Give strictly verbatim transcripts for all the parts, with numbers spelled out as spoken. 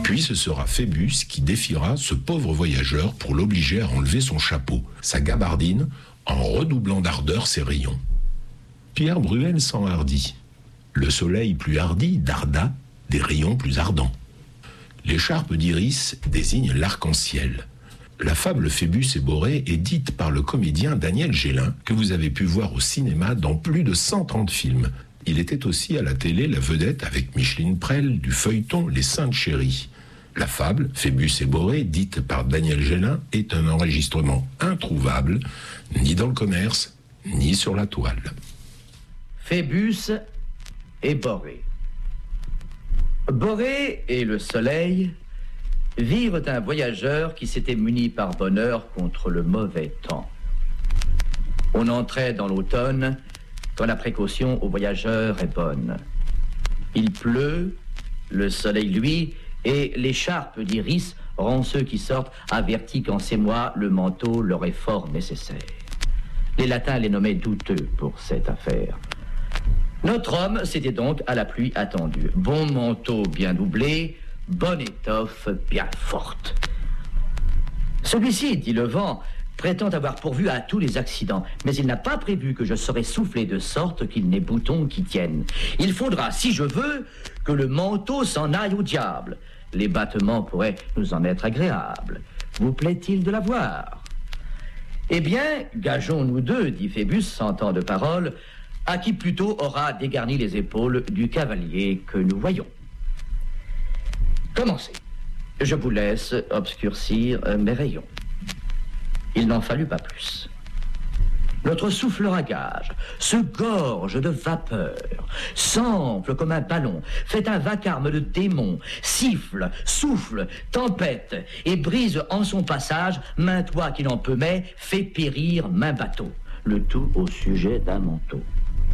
Puis ce sera Phébus qui défiera ce pauvre voyageur pour l'obliger à enlever son chapeau, sa gabardine, en redoublant d'ardeur ses rayons. Pierre Bruel s'enhardit. Le soleil plus hardi darda des rayons plus ardents. L'écharpe d'Iris désigne l'arc-en-ciel. La fable Phébus et Borée est dite par le comédien Daniel Gélin, que vous avez pu voir au cinéma dans plus de cent trente films. Il était aussi à la télé la vedette avec Micheline Prel du feuilleton Les Saintes Chéries. La fable Phébus et Borée, dite par Daniel Gélin, est un enregistrement introuvable, ni dans le commerce, ni sur la toile. Phébus et Borée. Borée et le soleil virent un voyageur qui s'était muni par bonheur contre le mauvais temps. On entrait dans l'automne quand la précaution au voyageur est bonne. Il pleut, le soleil lui, et l'écharpe d'Iris rend ceux qui sortent avertis qu'en ces mois, le manteau leur est fort nécessaire. Les latins les nommaient douteux pour cette affaire. Notre homme, c'était donc à la pluie attendue. Bon manteau bien doublé, bonne étoffe bien forte. Celui-ci, dit le vent, prétend avoir pourvu à tous les accidents, mais il n'a pas prévu que je serai soufflé de sorte qu'il n'ait bouton qui tienne. Il faudra, si je veux, que le manteau s'en aille au diable. Les battements pourraient nous en être agréables. Vous plaît-il de la voir? Eh bien, gageons nous deux, dit Phébus, sans tant de paroles, à qui plutôt aura dégarni les épaules du cavalier que nous voyons. Commencez. Je vous laisse obscurcir mes rayons. Il n'en fallut pas plus. Notre souffleur à gage se gorge de vapeur, s'enfle comme un ballon, fait un vacarme de démon, siffle, souffle, tempête et brise en son passage maint toit qui n'en peut mais fait périr maint bateau. Le tout au sujet d'un manteau.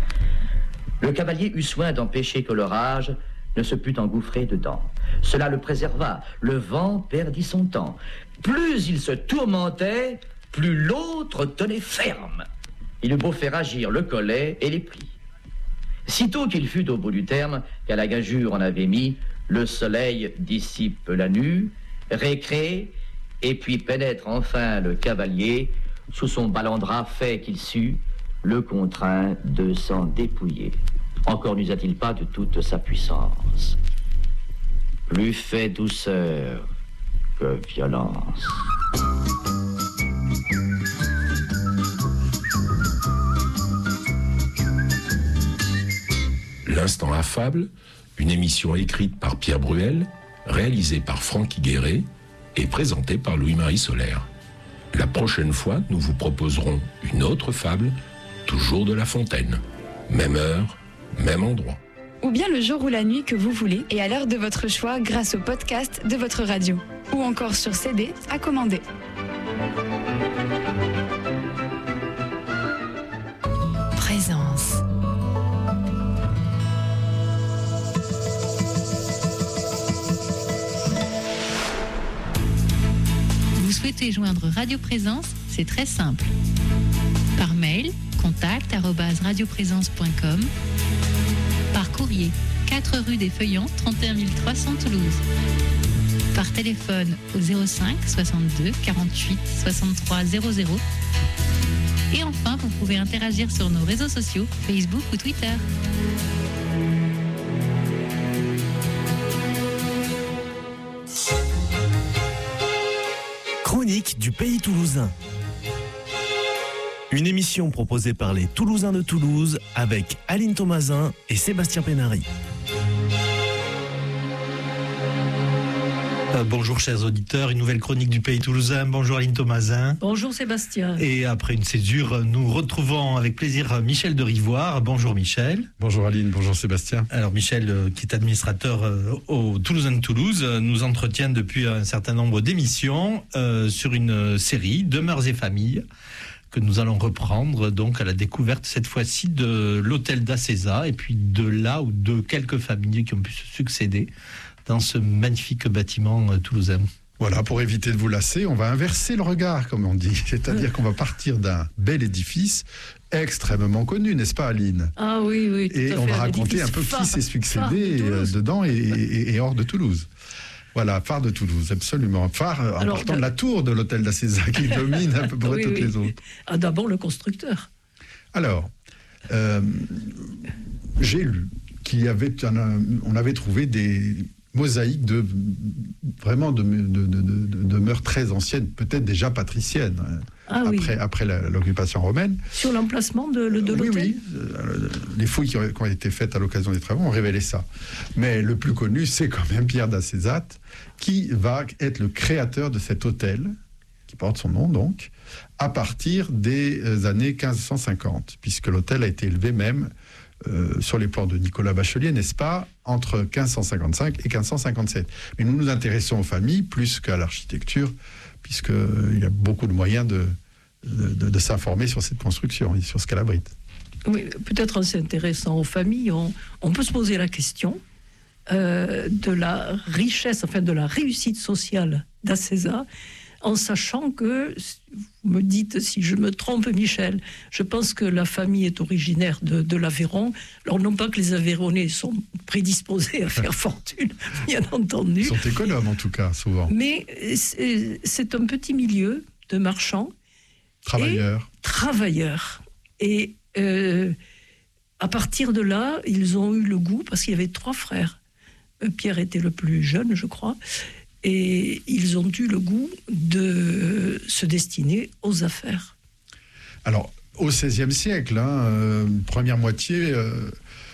Le cavalier eut soin d'empêcher que l'orage ne se pût engouffrer dedans. Cela le préserva. Le vent perdit son temps. Plus il se tourmentait, plus l'autre tenait ferme. Il eut beau faire agir le collet et les plis. Sitôt qu'il fut au bout du terme, qu'à la gageure en avait mis, le soleil dissipe la nue, récrée, et puis pénètre enfin le cavalier, sous son balandra fait qu'il sut, le contraint de s'en dépouiller. Encore n'usa-t-il pas de toute sa puissance. Plus fait douceur que violence. L'Instant affable, une émission écrite par Pierre Bruel, réalisée par Franck Guéret et présentée par Louis-Marie Solaire. La prochaine fois, nous vous proposerons une autre fable, toujours de La Fontaine. Même heure, même endroit. Ou bien le jour ou la nuit que vous voulez et à l'heure de votre choix grâce au podcast de votre radio. Ou encore sur C D à commander. Présence. Vous souhaitez joindre Radio Présence? C'est très simple. Par mail, contact arobase radioprésence point com. Par courrier, quatre rue des Feuillants, trente et un mille trois cents Toulouse. Par téléphone au zéro cinq soixante-deux quarante-huit soixante-trois zéro zéro. Et enfin, vous pouvez interagir sur nos réseaux sociaux, Facebook ou Twitter. Chronique du Pays Toulousain. Une émission proposée par les Toulousains de Toulouse avec Aline Thomasin et Sébastien Pénary. Euh, bonjour chers auditeurs, une nouvelle chronique du Pays Toulousain. Bonjour Aline Thomasin. Bonjour Sébastien. Et après une césure, nous retrouvons avec plaisir Michel de Rivoire. Bonjour Michel. Bonjour Aline, bonjour Sébastien. Alors Michel, euh, qui est administrateur euh, au Toulousain de Toulouse, euh, nous entretient depuis un certain nombre d'émissions euh, sur une série, Demeures et familles, que nous allons reprendre donc à la découverte cette fois-ci de l'hôtel d'Acéza et puis de là ou de quelques familles qui ont pu se succéder dans ce magnifique bâtiment euh, toulousain. Voilà, pour éviter de vous lasser, on va inverser le regard, comme on dit. C'est-à-dire qu'on va partir d'un bel édifice extrêmement connu, n'est-ce pas Aline? Ah oui, oui. Tout et à on fait, va raconter un peu qui s'est succédé de dedans et, et, et hors de Toulouse. Voilà, phare de Toulouse, absolument. Phare en Alors, partant de... de la tour de l'hôtel d'Acéza qui domine à peu près oui, toutes oui. les autres. Ah, d'abord le constructeur. Alors, euh, j'ai lu qu'il y avait, un, on avait trouvé des mosaïques de vraiment de, de, de, de, de mœurs très anciennes, peut-être déjà patriciennes, ah, après, oui. après la, l'occupation romaine. Sur l'emplacement de, de oui, l'hôtel. Oui, euh, les fouilles qui ont, qui ont été faites à l'occasion des travaux ont révélé ça. Mais le plus connu, c'est quand même Pierre d'Acézate, qui va être le créateur de cet hôtel, qui porte son nom donc, à partir des années quinze cent cinquante, puisque l'hôtel a été élevé même euh, sur les plans de Nicolas Bachelier, n'est-ce pas, entre quinze cent cinquante-cinq et quinze cent cinquante-sept. Mais nous nous intéressons aux familles plus qu'à l'architecture, puisqu'il y a beaucoup de moyens de, de, de, de s'informer sur cette construction et sur ce qu'elle abrite. Oui, peut-être en s'intéressant aux familles, on, on peut se poser la question euh, de la richesse, enfin de la réussite sociale d'Acéza, en sachant que, vous me dites si je me trompe, Michel, je pense que la famille est originaire de, de l'Aveyron. Alors non pas que les Aveyronnais sont prédisposés à faire fortune, bien entendu. Ils sont économes en tout cas, souvent. Mais c'est, c'est un petit milieu de marchands. Travailleurs. Et travailleurs. Et euh, à partir de là, ils ont eu le goût, parce qu'il y avait trois frères. Pierre était le plus jeune, je crois. Et ils ont eu le goût de se destiner aux affaires. Alors, au seizième siècle, hein, euh, première moitié, euh,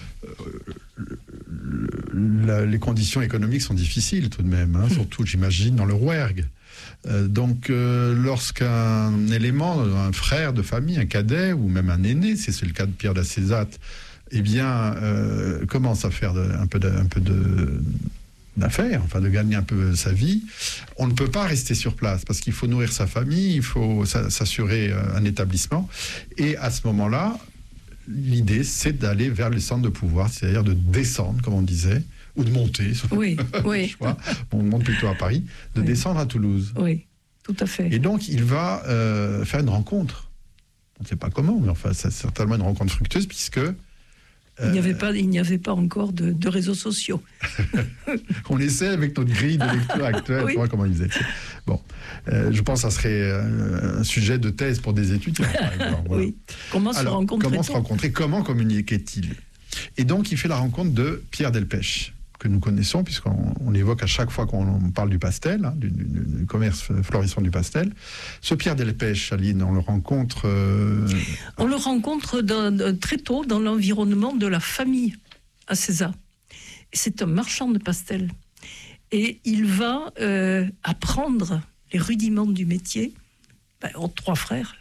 euh, la, les conditions économiques sont difficiles tout de même, hein, mmh. surtout, j'imagine, dans le Rouergue. Euh, donc, euh, lorsqu'un élément, un frère de famille, un cadet, ou même un aîné, c'est, c'est le cas de Pierre d'Acézate, eh bien, euh, commence à faire de, un peu de... Un peu de d'affaires, enfin de gagner un peu sa vie, on ne peut pas rester sur place parce qu'il faut nourrir sa famille, il faut s'assurer un établissement. Et à ce moment-là, l'idée, c'est d'aller vers les centres de pouvoir, c'est-à-dire de descendre, comme on disait, ou de monter. Oui, oui. Je crois. On monte plutôt à Paris, de oui. descendre à Toulouse. Oui, tout à fait. Et donc, il va euh, faire une rencontre. On ne sait pas comment, mais enfin, c'est certainement une rencontre fructueuse puisque Il n'y avait pas, il n'y avait pas encore de, de réseaux sociaux. On essaie avec notre grille de lecture actuelle, oui. voir comment ils étaient. Bon, euh, je pense que ça serait euh, un sujet de thèse pour des étudiants. Par exemple, voilà. Oui. Comment se Alors, rencontrer Comment se rencontrer Comment communiquait-il Et donc, il fait la rencontre de Pierre Delpech, que nous connaissons, puisqu'on on évoque à chaque fois qu'on parle du pastel, hein, du, du, du commerce florissant du pastel. Ce Pierre Delpech, Aline, on le rencontre... Euh... On le rencontre dans, très tôt dans l'environnement de la famille Acéza. C'est un marchand de pastel. Et il va euh, apprendre les rudiments du métier ben, aux trois frères.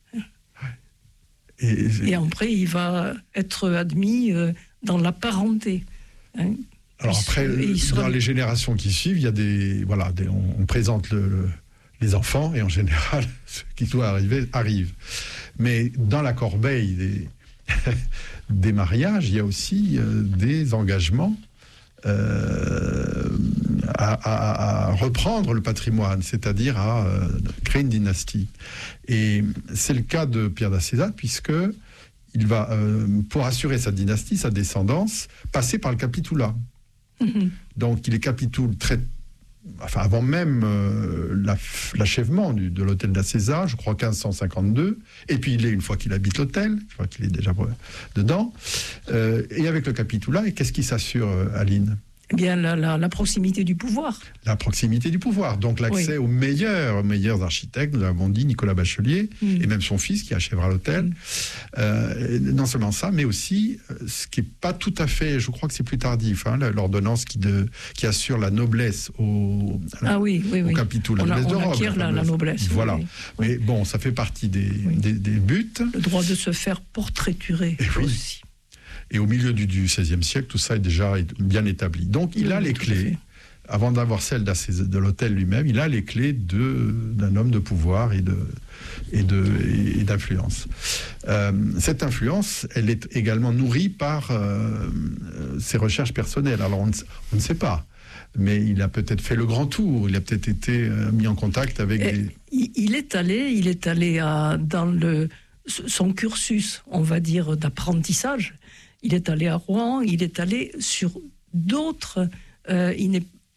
Et, et... et après, il va être admis euh, dans la parenté. Hein. Alors après, se... dans les générations qui suivent, il y a des, voilà, des, on, on présente le, le, les enfants et en général, ce qui doit arriver arrive. Mais dans la corbeille des, des mariages, il y a aussi euh, des engagements euh, à, à, à reprendre le patrimoine, c'est-à-dire à euh, créer une dynastie. Et c'est le cas de Pierre d'Acézate puisque il va, euh, pour assurer sa dynastie, sa descendance, passer par le capitoulat. Mmh. Donc il est capitoule très, enfin avant même euh, l'achèvement du, de l'hôtel d'Acéza, je crois quinze cent cinquante-deux, et puis il est une fois qu'il habite l'hôtel, je crois qu'il est déjà dedans, euh, et avec le capitoulat, et qu'est-ce qui s'assure, Aline ? Eh bien, la, la, la proximité du pouvoir. La proximité du pouvoir, donc l'accès oui. aux meilleurs, aux meilleurs architectes, nous l'avons dit, Nicolas Bachelier, mmh. et même son fils qui achèvera l'hôtel. Mmh. Euh, non seulement ça, mais aussi, ce qui n'est pas tout à fait, je crois que c'est plus tardif, hein, l'ordonnance qui, de, qui assure la noblesse au, ah oui, oui, au oui. capitouls, la on noblesse a, de on Rome. acquiert la, la noblesse. Voilà. Oui, oui. Mais bon, ça fait partie des, oui. des, des buts. Le droit de se faire portraiturer et aussi. Oui. Et au milieu du, du seizième siècle, tout ça est déjà bien établi. Donc, il oui, a les clés, avant d'avoir celle de l'hôtel lui-même, il a les clés de, d'un homme de pouvoir et, de, et, de, et d'influence. Euh, cette influence, elle est également nourrie par euh, ses recherches personnelles. Alors, on ne, on ne sait pas. Mais il a peut-être fait le grand tour, il a peut-être été euh, mis en contact avec et des... Il est allé, il est allé à, dans le, son cursus, on va dire, d'apprentissage. Il est allé à Rouen, il est allé sur d'autres... Euh, il n'est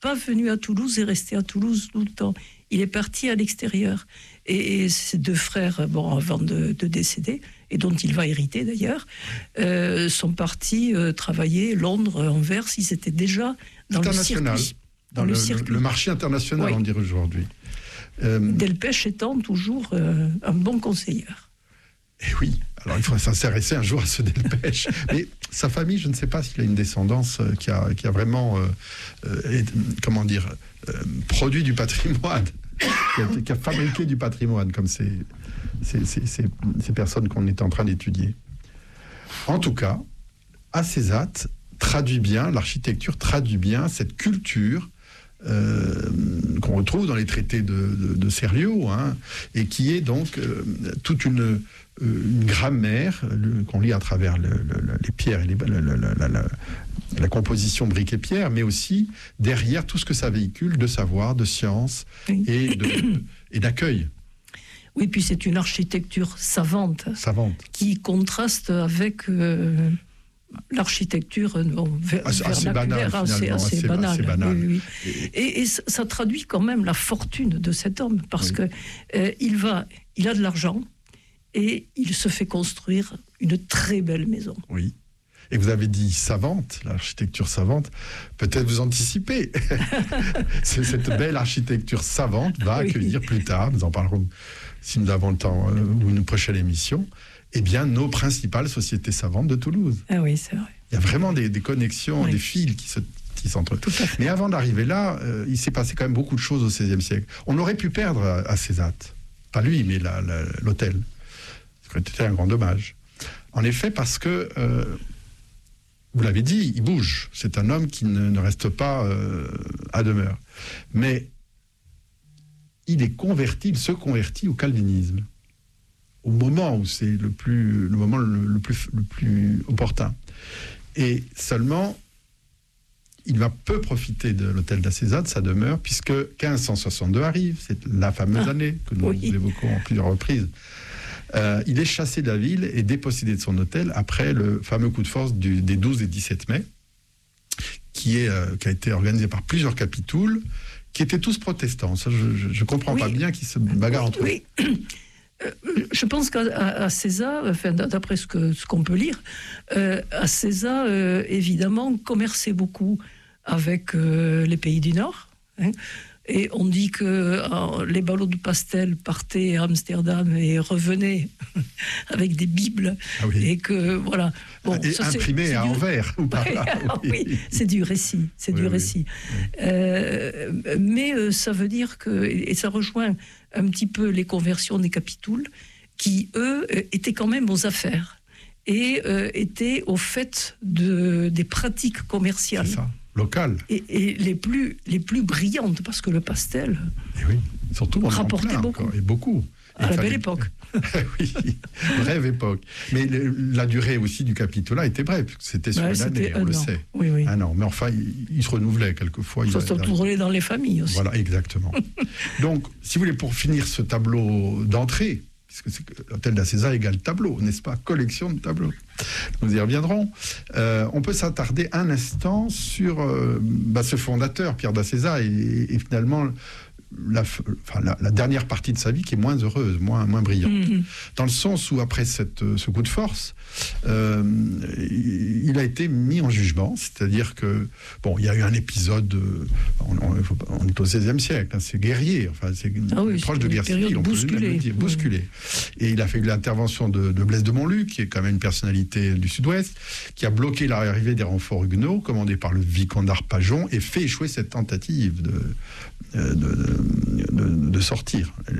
pas venu à Toulouse et resté à Toulouse tout le temps. Il est parti à l'extérieur. Et, et ses deux frères, bon, avant de, de décéder, et dont il va hériter d'ailleurs, euh, sont partis euh, travailler Londres, Anvers. Ils étaient déjà dans le circuit. Dans, dans le, le, le marché international, oui. On dirait aujourd'hui. Euh, Delpech étant toujours euh, un bon conseiller. Et oui, alors il faudrait s'intéresser un jour à ce Delpech. Mais sa famille, je ne sais pas s'il a une descendance qui a, qui a vraiment, euh, euh, comment dire, euh, produit du patrimoine, qui, a, qui a fabriqué du patrimoine, comme ces, ces, ces, ces, ces personnes qu'on est en train d'étudier. En tout cas, Acésate traduit bien, l'architecture traduit bien cette culture Euh, qu'on retrouve dans les traités de, de, de Serlio, hein, et qui est donc euh, toute une, euh, une grammaire le, qu'on lit à travers le, le, les pierres et les, le, le, la, la, la composition briques et pierres, mais aussi derrière tout ce que ça véhicule de savoir, de science oui. et, de, et d'accueil. Oui, puis c'est une architecture savante, savante. Qui contraste avec... Euh... l'architecture bon, ver, assez, assez banale, assez, assez, assez banale. Assez banale. Oui, oui. Et, et ça traduit quand même la fortune de cet homme, parce oui. que euh, il va, il a de l'argent et il se fait construire une très belle maison. Oui. Et vous avez dit savante, l'architecture savante. Peut-être vous anticipez. Cette belle architecture savante va oui. accueillir plus tard, nous en parlerons si nous avons le temps euh, ou une prochaine émission. Eh bien, nos principales sociétés savantes de Toulouse. Ah oui, c'est vrai. Il y a vraiment des, des connexions, oui. des fils qui se tissent entre eux. Mais avant d'arriver là, euh, il s'est passé quand même beaucoup de choses au seizième siècle. On aurait pu perdre Acésate. Pas lui, mais la, la, l'hôtel. C'était un grand dommage. En effet, parce que, euh, vous l'avez dit, il bouge. C'est un homme qui ne, ne reste pas euh, à demeure. Mais il est converti, il se convertit au calvinisme. Au moment où c'est le plus le moment le, le plus le plus opportun, et seulement il va peu profiter de l'hôtel d'Acésate, sa demeure, puisque quinze cent soixante-deux arrive, c'est la fameuse ah, année que nous oui. évoquons en plusieurs reprises. Euh, il est chassé de la ville et dépossédé de son hôtel après le fameux coup de force du, des douze et dix-sept mai, qui est euh, qui a été organisé par plusieurs capitouls, qui étaient tous protestants. Ça, je ne comprends oui. pas bien qu'ils se bagarrent entre eux. Oui. Je pense qu'à Acésat, enfin, d'après ce, que, ce qu'on peut lire, euh, Acésat, euh, évidemment, commerçait beaucoup avec euh, les pays du Nord. Hein, et on dit que euh, les ballots de pastel partaient à Amsterdam et revenaient avec des bibles. Ah oui. Et que, voilà. Bon, et ça, imprimés c'est, c'est à du... Anvers. Ou pas là, oui. oui, c'est du récit. C'est oui, du oui. récit. Oui. Euh, mais euh, ça veut dire que, et ça rejoint un petit peu les conversions des capitouls, qui, eux, étaient quand même aux affaires et euh, étaient au fait de, des pratiques commerciales. C'est ça, locales. Et, et les, plus, les plus brillantes, parce que le pastel et oui, surtout rapportait beaucoup. Encore, et beaucoup. À la belle époque. Oui, brève époque. Mais le, la durée aussi du capitolat était brève, c'était sur ouais, une année, on le an. sait. Oui, oui. Un an. Mais enfin, il, il se renouvelait quelquefois. Ça se tournait dans les familles aussi. Voilà, exactement. Donc, si vous voulez, pour finir ce tableau d'entrée, puisque c'est, l'hôtel d'Acésat égale tableau, n'est-ce pas? Collection de tableaux. Nous y reviendrons. Euh, on peut s'attarder un instant sur euh, bah, ce fondateur, Pierre d'Acésat, et, et finalement... La, enfin, la, la dernière partie de sa vie qui est moins heureuse, moins, moins brillante. Mmh. Dans le sens où, après cette, ce coup de force, euh, il a été mis en jugement, c'est-à-dire que, bon, il y a eu un épisode, on, on, on est au seizième siècle, hein, c'est guerrier, enfin, c'est ah oui, proche de guerre civile, on peut le dire, bousculé. Mmh. Et il a fait l'intervention de, de Blaise de Montluc, qui est quand même une personnalité du Sud-Ouest, qui a bloqué l'arrivée des renforts huguenots, commandés par le vicomte d'Arpajon, et fait échouer cette tentative de, de, de De, de sortir.